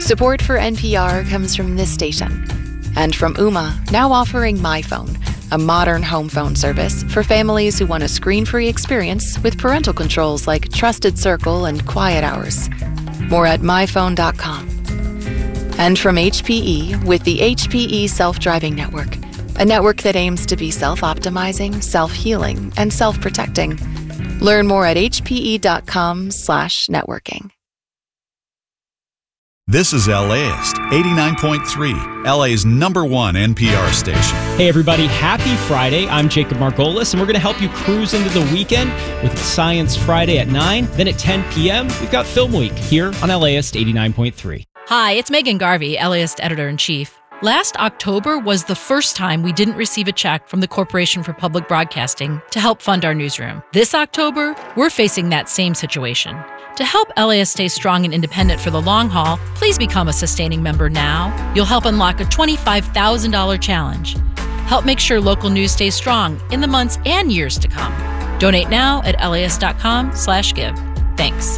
Support for NPR comes from this station and from Ooma, now offering MyPhone, a modern home phone service for families who want a screen-free experience with parental controls like Trusted Circle and Quiet Hours. More at myphone.com. And from HPE with the HPE Self-Driving Network, a network that aims to be self-optimizing, self-healing, and self-protecting. Learn more at hpe.com/networking. This is LAist 89.3, LA's #1 NPR station. Hey everybody, happy Friday. I'm Jacob Margolis, and we're going to help you cruise into the weekend with Science Friday at 9. Then at 10 p.m., we've got Film Week here on LAist 89.3. Hi, it's Megan Garvey, LAist Editor-in-Chief. Last October was the first time we didn't receive a check from the Corporation for Public Broadcasting to help fund our newsroom. This October, we're facing that same situation. To help LAist stay strong and independent for the long haul, please become a sustaining member now. You'll help unlock a $25,000 challenge. Help make sure local news stays strong in the months and years to come. Donate now at laist.com/give. Thanks.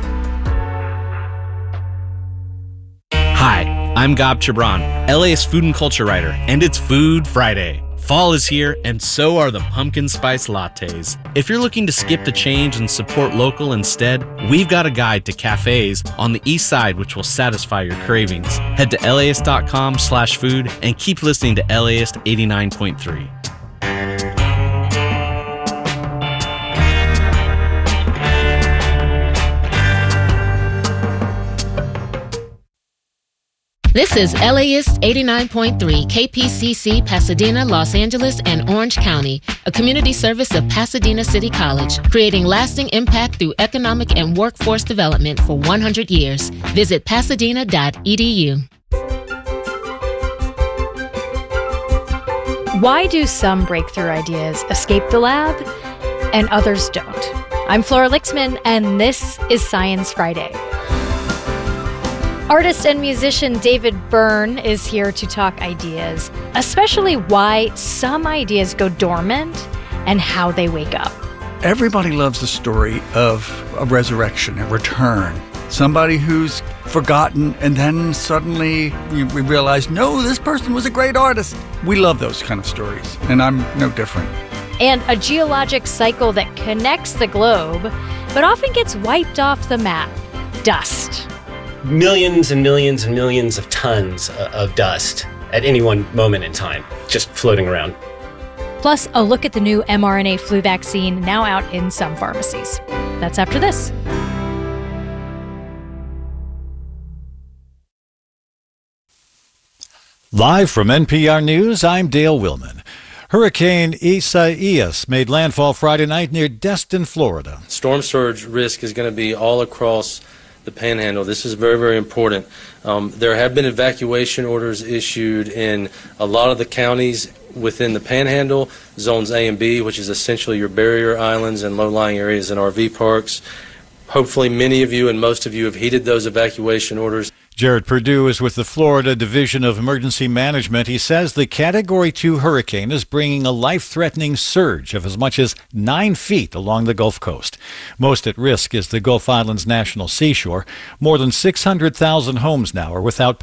Hi, I'm Gab Chibran, LAist food and culture writer, and it's Food Friday. Fall is here, and so are the pumpkin spice lattes. If you're looking to skip the change and support local instead, we've got a guide to cafes on the east side which will satisfy your cravings. Head to laist.com/food and keep listening to LAist 89.3. This is LAist 89.3 KPCC, Pasadena, Los Angeles, and Orange County, a community service of Pasadena City College, creating lasting impact through economic and workforce development for 100 years. Visit pasadena.edu. Why do some breakthrough ideas escape the lab and others don't? I'm Flora Lixman, and this is Science Friday. Artist and musician David Byrne is here to talk ideas, especially why some ideas go dormant and how they wake up. Everybody loves the story of a resurrection, a return. Somebody who's forgotten, and then suddenly we realize, no, this person was a great artist. We love those kind of stories, and I'm no different. And a geologic cycle that connects the globe, but often gets wiped off the map. Dust. Millions and millions and millions of tons of dust at any one moment in time, just floating around. Plus, a look at the new mRNA flu vaccine now out in some pharmacies. That's after this. Live from NPR News, I'm Dale Willman. Hurricane Isaias made landfall Friday night near Destin, Florida. Storm surge risk is going to be all across the Panhandle. This is very, very important. There have been evacuation orders issued in a lot of the counties within the Panhandle, zones A and B, which is essentially your barrier islands and low-lying areas and RV parks. Hopefully many of you and most of you have heeded those evacuation orders. Jared Perdue is with the Florida Division of Emergency Management. He says the Category 2 hurricane is bringing a life-threatening surge of as much as 9 feet along the Gulf Coast. Most at risk is the Gulf Islands National Seashore. More than 600,000 homes now are without